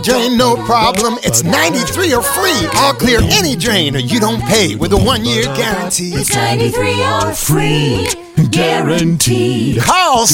drain, no problem. It's 93 or free. All clear any drain or you don't pay with a 1-year guarantee. It's 93 or free. Guaranteed. Call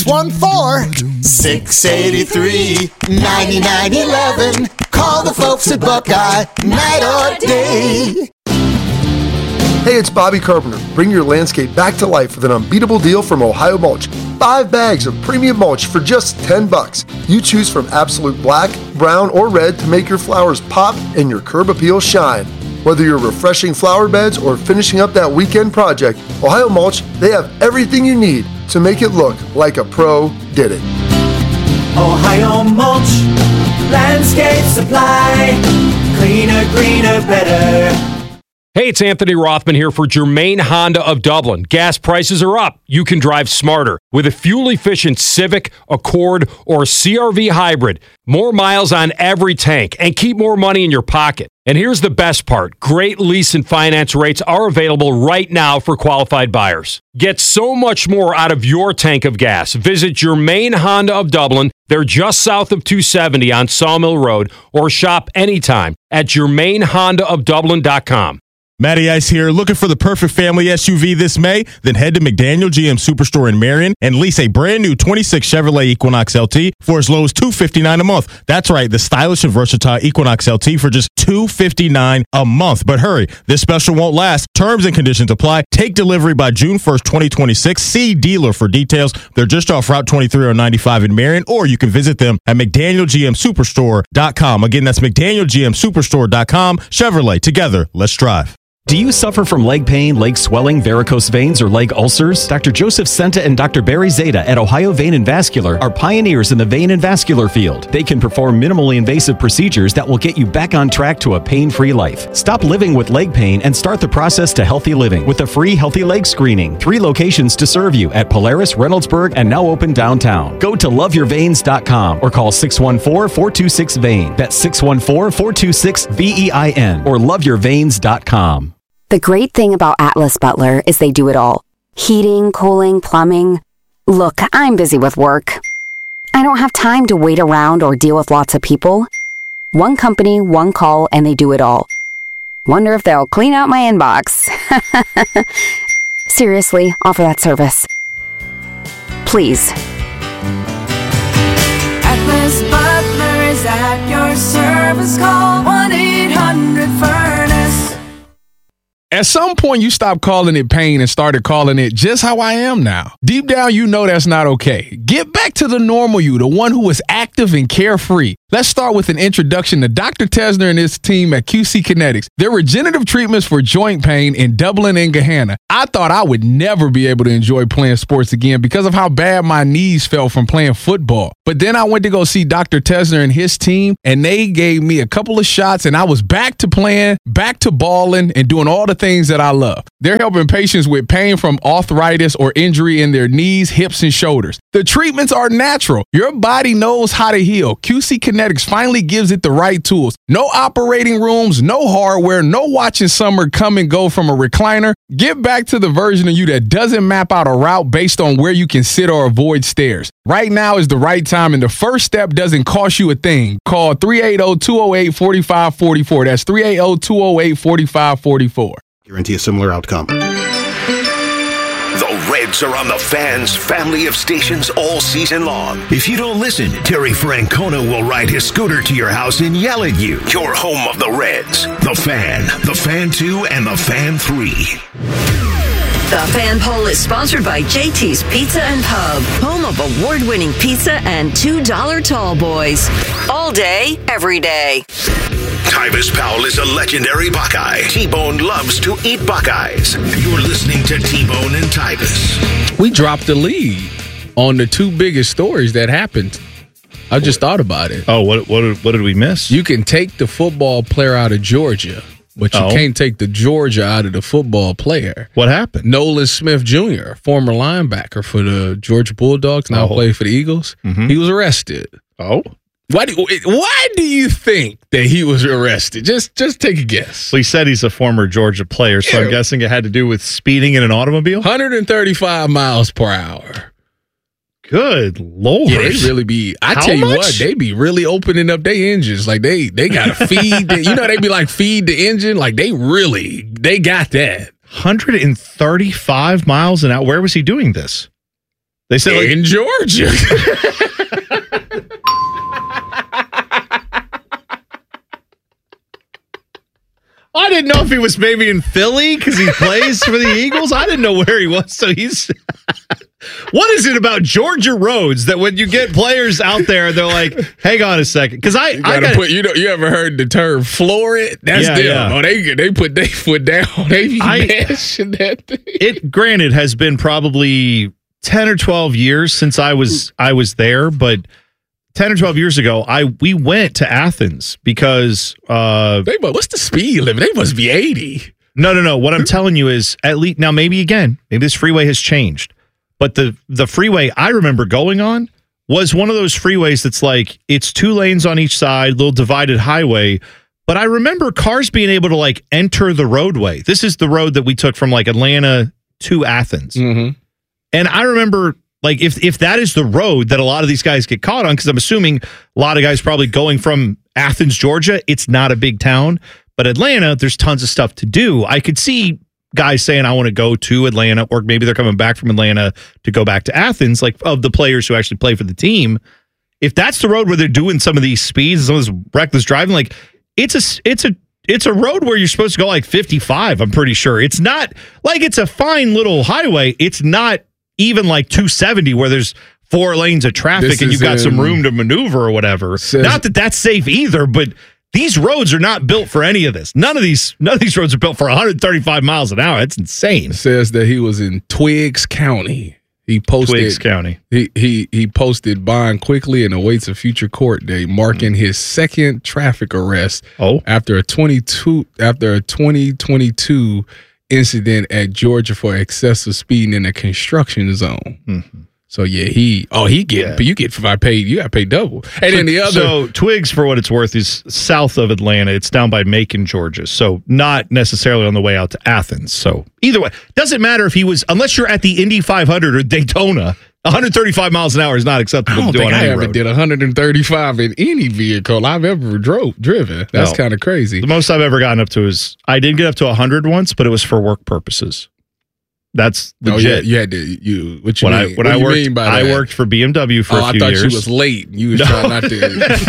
614-683-9911. Call the folks at Buckeye, night or day. Hey, it's Bobby Carpenter. Bring your landscape back to life with an unbeatable deal from Ohio Mulch. 5 bags of premium mulch for just $10. You choose from absolute black, brown, or red to make your flowers pop and your curb appeal shine. Whether you're refreshing flower beds or finishing up that weekend project, Ohio Mulch, they have everything you need to make it look like a pro did it. Ohio Mulch, landscape supply, cleaner, greener, better. Hey, it's Anthony Rothman here for Germain Honda of Dublin. Gas prices are up. You can drive smarter with a fuel-efficient Civic, Accord, or CR-V hybrid. More miles on every tank and keep more money in your pocket. And here's the best part. Great lease and finance rates are available right now for qualified buyers. Get so much more out of your tank of gas. Visit Germain Honda of Dublin. They're just south of 270 on Sawmill Road, or shop anytime at GermainHondaofDublin.com. Matty Ice here. Looking for the perfect family SUV this May? Then head to McDaniel GM Superstore in Marion and lease a brand new 26 Chevrolet Equinox LT for as low as $259 a month. That's right, the stylish and versatile Equinox LT for just $259 a month. But hurry, this special won't last. Terms and conditions apply. Take delivery by June 1st, 2026. See dealer for details. They're just off Route 23 on 95 in Marion, or you can visit them at McDanielGMSuperstore.com. Again, that's McDanielGMSuperstore.com. Chevrolet, together, let's drive. Do you suffer from leg pain, leg swelling, varicose veins, or leg ulcers? Dr. Joseph Senta and Dr. Barry Zeta at Ohio Vein and Vascular are pioneers in the vein and vascular field. They can perform minimally invasive procedures that will get you back on track to a pain-free life. Stop living with leg pain and start the process to healthy living with a free healthy leg screening. 3 locations to serve you at Polaris, Reynoldsburg, and now open downtown. Go to loveyourveins.com or call 614-426-VEIN. That's 614-426-VEIN or loveyourveins.com. The great thing about Atlas Butler is they do it all. Heating, cooling, plumbing. Look, I'm busy with work. I don't have time to wait around or deal with lots of people. One company, one call, and they do it all. Wonder if they'll clean out my inbox. Seriously, offer that service. Please. Atlas Butler is at your service. Call 1-800-FURNACE. At some point, you stopped calling it pain and started calling it just how I am now. Deep down, you know that's not okay. Get back to the normal you, the one who is active and carefree. Let's start with an introduction to Dr. Tesner and his team at QC Kinetics. They're regenerative treatments for joint pain in Dublin and Gahanna. I thought I would never be able to enjoy playing sports again because of how bad my knees felt from playing football. But then I went to go see Dr. Tesner and his team, and they gave me a couple of shots, and I was back to playing, back to balling, and doing all the things that I love. They're helping patients with pain from arthritis or injury in their knees, hips, and shoulders. The treatments are natural. Your body knows how to heal. QC Kinetics finally gives it the right tools. No operating rooms, no hardware, no watching summer come and go from a recliner. Get back to the version of you that doesn't map out a route based on where you can sit or avoid stairs. Right now is the right time, and the first step doesn't cost you a thing. Call 380-208-4544. That's 380-208-4544. Guarantee a similar outcome. The Reds are on the Fan's family of stations all season long. If you don't listen, Terry Francona will ride his scooter to your house and yell at you. You're home of the Reds. The Fan, the Fan 2, and the Fan 3. The Fan Poll is sponsored by JT's Pizza and Pub, home of award-winning pizza and $2 tall boys. All day, every day. Tyvis Powell is a legendary Buckeye. T-Bone loves to eat Buckeyes. You're listening to T-Bone and Tyvis. We dropped the lead on the 2 biggest stories that happened. I just thought about it. Oh, what did we miss? You can take the football player out of Georgia, but you can't take the Georgia out of the football player. What happened? Nolan Smith Jr., former linebacker for the Georgia Bulldogs, now played for the Eagles. Mm-hmm. He was arrested. Oh. Why do you think that he was arrested? Just take a guess. Well, he said he's a former Georgia player, so I'm guessing it had to do with speeding in an automobile? 135 miles per hour. Good Lord. Yeah, they really be. I How tell you much? what, they be really opening up their engines. Like they got to feed. They be like feed the engine. Like they got that. 135 miles an hour. Where was he doing this? They said in Georgia. I didn't know if he was maybe in Philly because he plays for the Eagles. I didn't know where he was. So he's. What is it about Georgia roads that when you get players out there, they're like, hang on a second. Because I gotta put, you ever heard the term floor it? That's them. Yeah. Oh, they put their foot down. They be mashing that thing. It, granted, has been probably 10 or 12 years since I was there, but 10 or 12 years ago, we went to Athens because what's the speed limit? They must be 80. No. What I'm telling you is at least now maybe this freeway has changed, but the freeway I remember going on was one of those freeways that's like it's 2 lanes on each side, little divided highway. But I remember cars being able to like enter the roadway. This is the road that we took from like Atlanta to Athens, and I remember. Like, if that is the road that a lot of these guys get caught on, because I'm assuming a lot of guys probably going from Athens, Georgia, it's not a big town. But Atlanta, there's tons of stuff to do. I could see guys saying, I want to go to Atlanta, or maybe they're coming back from Atlanta to go back to Athens, like of the players who actually play for the team. If that's the road where they're doing some of these speeds, some of this reckless driving, like it's a road where you're supposed to go like 55, I'm pretty sure. It's not like it's a fine little highway. It's not even like 270 where there's 4 lanes of traffic and you've got some room to maneuver or whatever. Not that that's safe either, but these roads are not built for any of this. None of these roads are built for 135 miles an hour. It's insane. It says that he was in Twiggs County. He posted Twiggs County. He posted bond quickly and awaits a future court date, marking his second traffic arrest after a 2022 incident at Georgia for excessive speeding in a construction zone. Mm-hmm. So yeah, you got paid double. And then the other, so Twiggs, for what it's worth, is south of Atlanta. It's down by Macon, Georgia. So not necessarily on the way out to Athens. So either way, doesn't matter if he was, unless you're at the Indy 500 or Daytona. 135 miles an hour is not acceptable to do on any road. I ever did 135 in any vehicle I've ever driven. That's kind of crazy. The most I've ever gotten up to is, I did get up to 100 once, but it was for work purposes. That's legit. You had to. What you mean by that? I worked for BMW for a few years. I thought you was late. You was trying not to.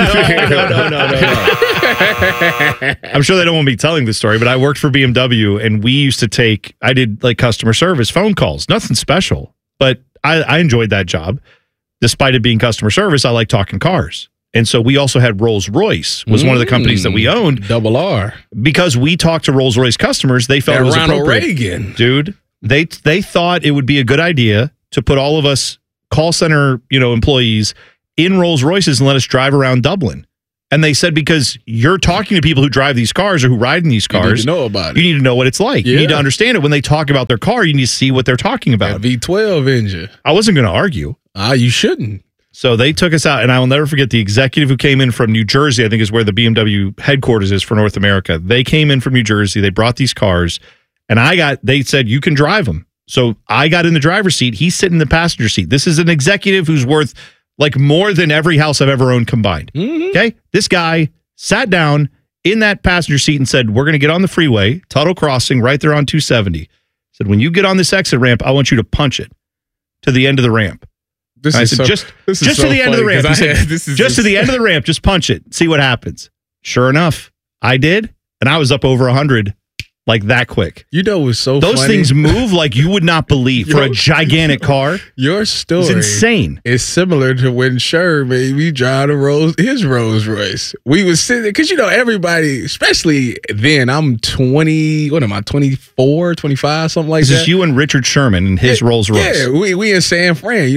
No. I'm sure they don't want me telling this story, but I worked for BMW, and we used to I did like customer service phone calls. Nothing special, but I enjoyed that job. Despite it being customer service, I like talking cars. And so we also had Rolls-Royce, was one of the companies that we owned. Double R. Because we talked to Rolls-Royce customers, they felt it was Ronald appropriate. Reagan. Dude, they thought it would be a good idea to put all of us call center, employees in Rolls-Royces and let us drive around Dublin. And they said, because you're talking to people who drive these cars or who ride in these cars. You need to know about it. You need to know what it's like. Yeah. You need to understand it. When they talk about their car, you need to see what they're talking about. That V12 engine. I wasn't going to argue. You shouldn't. So they took us out, and I will never forget the executive who came in from New Jersey, I think is where the BMW headquarters is for North America. They came in from New Jersey. They brought these cars, and they said, you can drive them. So I got in the driver's seat. He's sitting in the passenger seat. This is an executive who's worth like more than every house I've ever owned combined. Mm-hmm. Okay? This guy sat down in that passenger seat and said, we're going to get on the freeway, Tuttle Crossing, right there on 270. Said, when you get on this exit ramp, I want you to punch it to the end of the ramp. I said, just to the end of the ramp. Just to the end of the ramp, just punch it. See what happens. Sure enough, I did, and I was up over 100 like that quick. It was so Those funny. things move like you would not believe for a gigantic car. Your story is insane. It's similar to when Sherm made me drive his Rolls Royce. We was sitting there, because everybody, especially then, I'm 20, what am I, 24, 25, something like that. This is you and Richard Sherman and his Rolls Royce. Yeah, we in San Fran.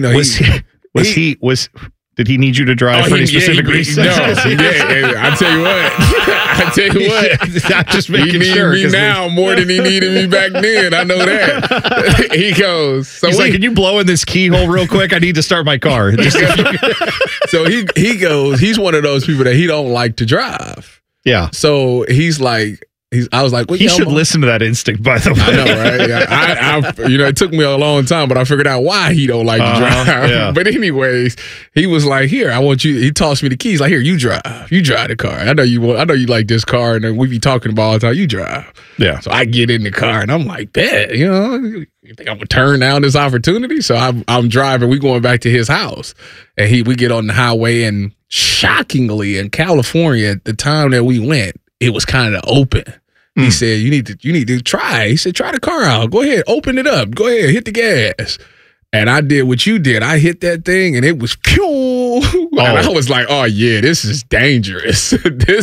Did he need you to drive for any specific reason? No, I tell you what. I'm just making he sure. He needs me now more than he needed me back then. I know that. He goes. He's like, can you blow in this keyhole real quick? I need to start my car. So he goes. He's one of those people that he don't like to drive. Yeah. So he's like, I was like, well, he should listen to that instinct, by the way. I know, right? Yeah, it took me a long time, but I figured out why he don't like to drive. Yeah. But anyways, he was like, here, I want you. He tossed me the keys. Like, here, you drive the car. I know you like this car, and then we be talking about all the time. You drive. Yeah. So I get in the car, and I'm like, bet, you think I'm gonna turn down this opportunity? So I'm driving. We going back to his house, and we get on the highway, and shockingly, in California, at the time that we went, it was kind of open. He said, you need to try. He said, try the car out. Go ahead, open it up. Go ahead, hit the gas. And I did what you did. I hit that thing, and it was pew. And I was like, oh yeah, this is dangerous.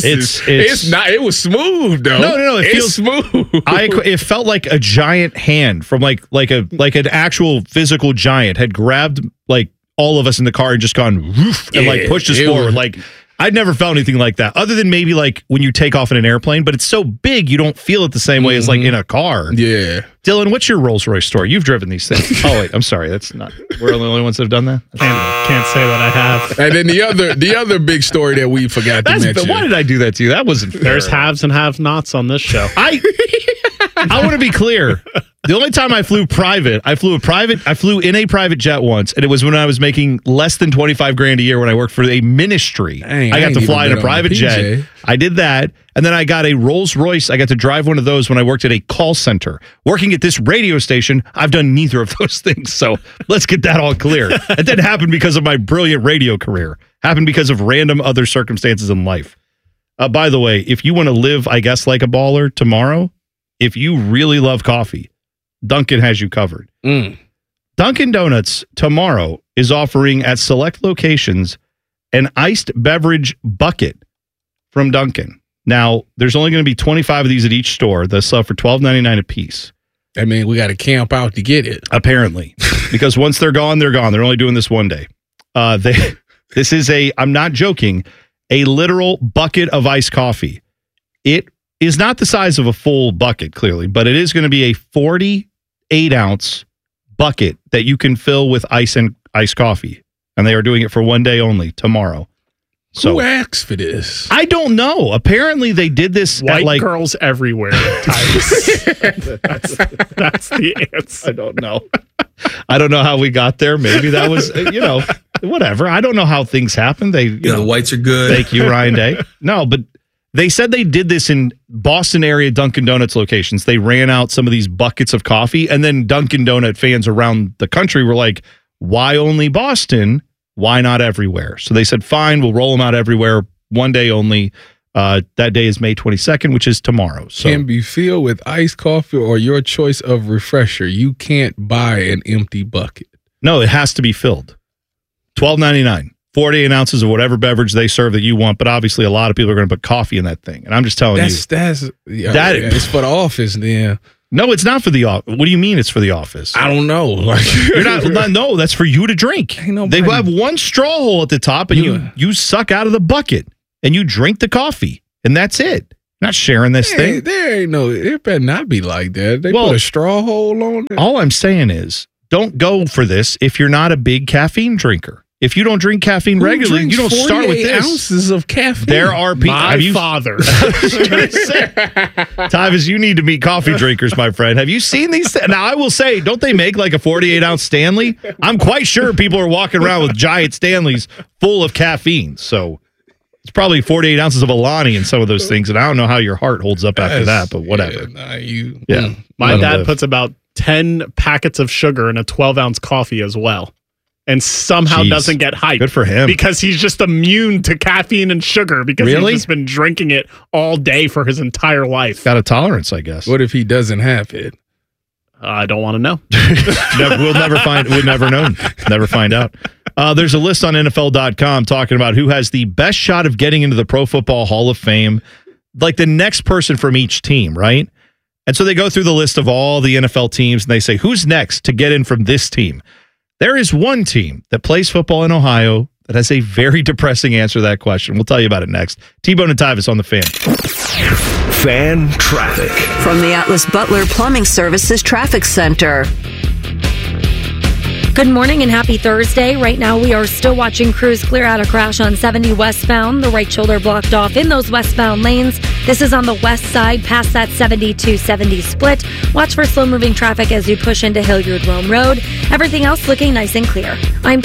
It's not. It was smooth though. No, it feels smooth. It felt like a giant hand from like an actual physical giant had grabbed like all of us in the car and just gone woof, and like pushed us forward. Like, I'd never felt anything like that, other than maybe like when you take off in an airplane, but it's so big you don't feel it the same way as like in a car. Yeah. Dylan, what's your Rolls Royce story? You've driven these things. Oh wait, I'm sorry. That's not. We're the only ones that have done that. Can't say that I have. And then the other big story that we forgot to mention. Why did I do that to you? That wasn't fair. There's haves and have-nots on this show. I want to be clear. The only time I flew private, I flew in a private jet once, and it was when I was making less than $25,000 a year when I worked for a ministry. I got to fly in a private jet. I did that, and then I got a Rolls Royce. I got to drive one of those when I worked at a call center. Working at this radio station, I've done neither of those things. So let's get that all clear. It didn't happen because of my brilliant radio career. It happened because of random other circumstances in life. By the way, if you want to live, I guess, like a baller tomorrow, if you really love coffee, Dunkin' has you covered. Dunkin' Donuts tomorrow is offering at select locations an iced beverage bucket from Dunkin'. Now, there's only going to be 25 of these at each store. They'll sell for $12.99 a piece. I mean, we got to camp out to get it. Apparently. Because once they're gone, they're gone. They're only doing this one day. This is I'm not joking, a literal bucket of iced coffee. It is not the size of a full bucket, clearly, but it is going to be a 48-ounce bucket that you can fill with ice and iced coffee. And they are doing it for one day only, tomorrow. So, who asked for this? I don't know. Apparently, they did this White at like girls everywhere. That's the answer. I don't know. I don't know how we got there. Maybe that was, whatever. I don't know how things happen. The whites are good. Thank you, Ryan Day. No, but they said they did this in Boston area Dunkin' Donuts locations. They ran out some of these buckets of coffee, and then Dunkin' Donut fans around the country were like, why only Boston? Why not everywhere? So they said, fine, we'll roll them out everywhere. One day only. That day is May 22nd, which is tomorrow. So can be filled with iced coffee or your choice of refresher. You can't buy an empty bucket. No, it has to be filled. $12.99. 48 ounces of whatever beverage they serve that you want, but obviously a lot of people are going to put coffee in that thing. And I'm just telling you. It's for the office then. No, it's not for the office. What do you mean it's for the office? I don't know. You're not. No, that's for you to drink. They have one straw hole at the top, and you suck out of the bucket, and you drink the coffee, and that's it. Not sharing this thing. It better not be like that. They put a straw hole on it. All I'm saying is, don't go for this if you're not a big caffeine drinker. If you don't drink caffeine regularly, you don't start with this. Ounces of caffeine. There are people. My father. Tyvis, you need to meet coffee drinkers, my friend. Have you seen these? Now, I will say, don't they make like a 48-ounce Stanley? I'm quite sure people are walking around with giant Stanleys full of caffeine. So it's probably 48 ounces of Alani in some of those things. And I don't know how your heart holds up after that, but whatever. My dad puts about 10 packets of sugar in a 12-ounce coffee as well. And somehow doesn't get hyped. Good for him. Because he's just immune to caffeine and sugar because he's just been drinking it all day for his entire life. Got a tolerance, I guess. What if he doesn't have it? I don't want to know. We'll never find. We'll never know. Never find out. There's a list on NFL.com talking about who has the best shot of getting into the Pro Football Hall of Fame, like the next person from each team, right? And so they go through the list of all the NFL teams and they say, who's next to get in from this team? There is one team that plays football in Ohio that has a very depressing answer to that question. We'll tell you about it next. T-Bone and Tyvis on the Fan. Fan traffic. From the Atlas Butler Plumbing Services Traffic Center. Good morning and happy Thursday. Right now we are still watching crews clear out a crash on 70 westbound. The right shoulder blocked off in those westbound lanes. This is on the west side past that 70-70 split. Watch for slow moving traffic as you push into Hilliard Rome Road. Everything else looking nice and clear. I'm